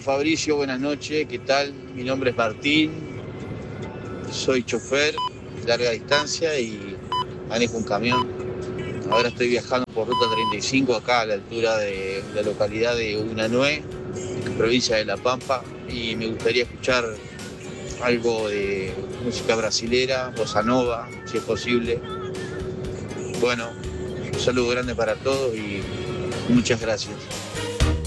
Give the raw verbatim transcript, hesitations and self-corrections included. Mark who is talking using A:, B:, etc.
A: Fabricio, buenas noches, ¿qué tal? Mi nombre es Martín, soy chofer de larga distancia y manejo un camión. Ahora estoy viajando por ruta treinta y cinco acá a la altura de la localidad de Unanue, provincia de La Pampa, y me gustaría escuchar algo de música brasilera, bossa nova, si es posible. Bueno, un saludo grande para todos y muchas gracias.